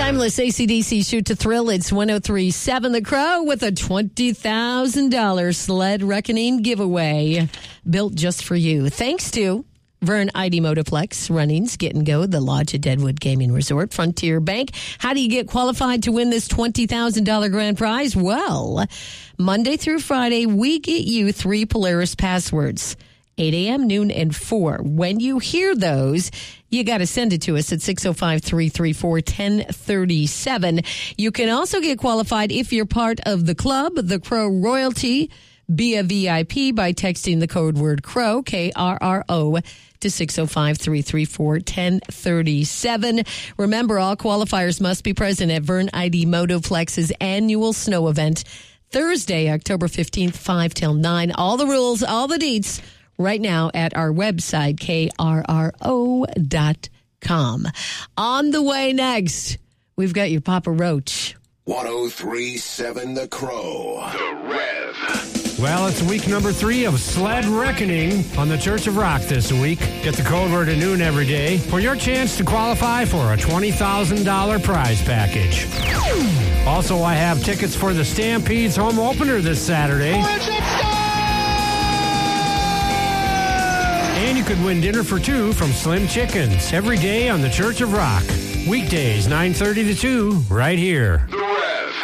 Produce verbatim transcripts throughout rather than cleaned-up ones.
Timeless A C D C Shoot to Thrill. It's one oh three point seven The Crow with a twenty thousand dollars Sled Reckoning giveaway built just for you. Thanks to Vern I D Motoplex, Runnings, Get and Go, the Lodge at Deadwood Gaming Resort, Frontier Bank. How do you get qualified to win this twenty thousand dollars grand prize? Well, Monday through Friday, we get you three Polaris passwords. eight a.m., noon, and four. When you hear those, you got to send it to us at six oh five, three three four, one oh three seven. You can also get qualified if you're part of the club, the Crow Royalty. Be a V I P by texting the code word CROW, K R R O, to six oh five, three three four, one oh three seven. Remember, all qualifiers must be present at Vern I D Motoplex's annual snow event, Thursday, October fifteenth, five till nine. All the rules, all the deets, right now at our website, K R R O dot com. On the way next, we've got your Papa Roach. one oh three point seven The Crow. The Rev. Well, it's week number three of Sled Reckoning on the Church of Rock this week. Get the code word at noon every day for your chance to qualify for a twenty thousand dollars prize package. Also, I have tickets for the Stampede's home opener this Saturday. And you could win dinner for two from Slim Chickens every day on the Church of Rock. Weekdays, nine thirty to two, right here. The Rev.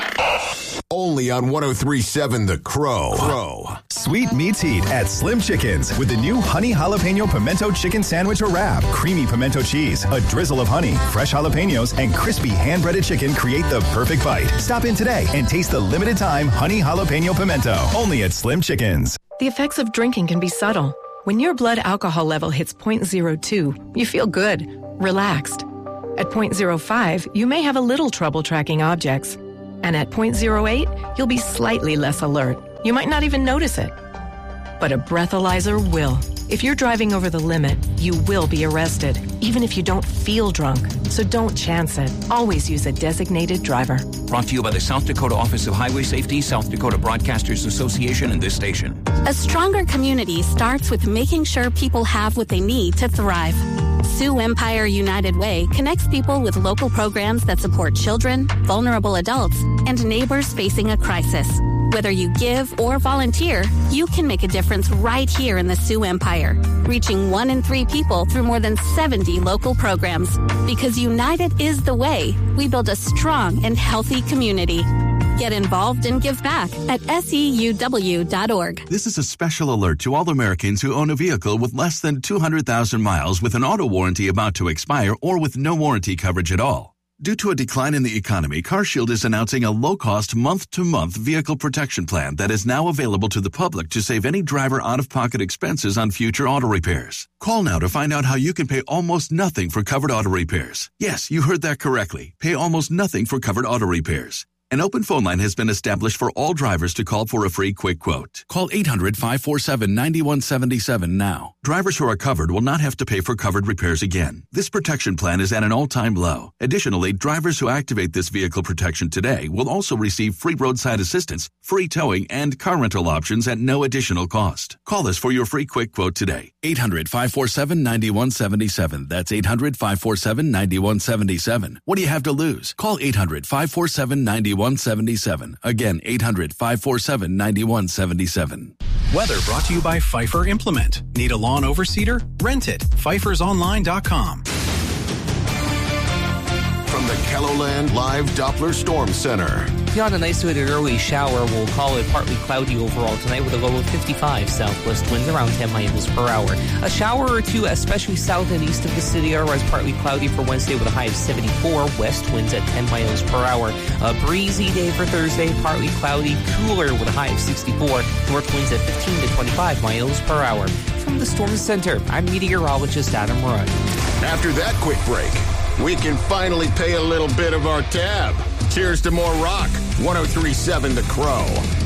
Only on one oh three point seven The Crow. Crow. Sweet meets heat at Slim Chickens with the new Honey Jalapeno Pimento Chicken Sandwich or Wrap. Creamy pimento cheese, a drizzle of honey, fresh jalapenos, and crispy hand-breaded chicken create the perfect bite. Stop in today and taste the limited-time Honey Jalapeno Pimento. Only at Slim Chickens. The effects of drinking can be subtle. When your blood alcohol level hits zero point zero two, you feel good, relaxed. At zero point zero five, you may have a little trouble tracking objects. And at zero point zero eight, you'll be slightly less alert. You might not even notice it. But a breathalyzer will. If you're driving over the limit, you will be arrested, even if you don't feel drunk. So don't chance it. Always use a designated driver. Brought to you by the South Dakota Office of Highway Safety, South Dakota Broadcasters Association, and this station. A stronger community starts with making sure people have what they need to thrive. Sioux Empire United Way connects people with local programs that support children, vulnerable adults, and neighbors facing a crisis. Whether you give or volunteer, you can make a difference right here in the Sioux Empire, reaching one in three people through more than seventy local programs. Because united is the way we build a strong and healthy community. Get involved and give back at S E U W dot org. This is a special alert to all Americans who own a vehicle with less than two hundred thousand miles with an auto warranty about to expire or with no warranty coverage at all. Due to a decline in the economy, CarShield is announcing a low-cost month-to-month vehicle protection plan that is now available to the public to save any driver out-of-pocket expenses on future auto repairs. Call now to find out how you can pay almost nothing for covered auto repairs. Yes, you heard that correctly. Pay almost nothing for covered auto repairs. An open phone line has been established for all drivers to call for a free quick quote. Call eight hundred, five four seven, nine one seven seven now. Drivers who are covered will not have to pay for covered repairs again. This protection plan is at an all-time low. Additionally, drivers who activate this vehicle protection today will also receive free roadside assistance, free towing, and car rental options at no additional cost. Call us for your free quick quote today. eight hundred, five four seven, nine one seven seven. That's eight hundred, five four seven, nine one seven seven. What do you have to lose? Call eight hundred, five four seven, nine one seven seven. Again, eight hundred, five four seven, nine one seven seven. Weather brought to you by Pfeiffer Implement. Need a lawn overseeder? Rent it. Pfeiffer's Online dot com. From the KELOLAND Live Doppler Storm Center. Beyond an isolated early shower, we'll call it partly cloudy overall tonight with a low of fifty-five. Southwest winds around ten miles per hour. A shower or two, especially south and east of the city, otherwise partly cloudy for Wednesday with a high of seventy-four. West winds at ten miles per hour. A breezy day for Thursday, partly cloudy, cooler with a high of sixty-four. North winds at fifteen to twenty-five miles per hour. From the Storm Center, I'm meteorologist Adam Rudd. After that quick break, we can finally pay a little bit of our tab. Cheers to more rock. one oh three point seven The Crow.